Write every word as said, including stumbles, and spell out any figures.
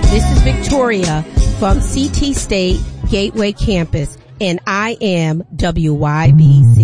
This is Victoria from C T State Gateway Campus, and I am W Y B C.